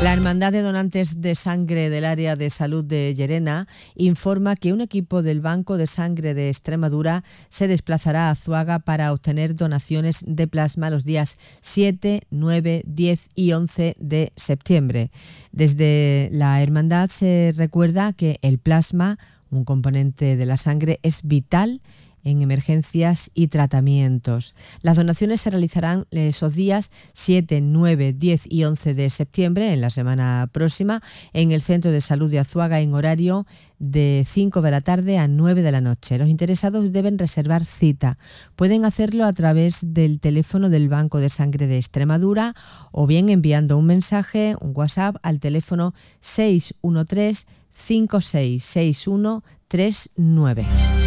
La Hermandad de Donantes de Sangre del Área de Salud de Llerena informa que un equipo del Banco de Sangre de Extremadura se desplazará a Azuaga para obtener donaciones de plasma los días 7, 9, 10 y 11 de septiembre. Desde la Hermandad se recuerda que el plasma, un componente de la sangre, es vital en emergencias y tratamientos. Las donaciones se realizarán esos días 7, 9, 10 y 11 de septiembre, en la semana próxima, en el Centro de Salud de Azuaga, en horario de 5 de la tarde a 9 de la noche. Los interesados deben reservar cita. Pueden hacerlo a través del teléfono del Banco de Sangre de Extremadura o bien enviando un mensaje, un WhatsApp, al teléfono 613 566139.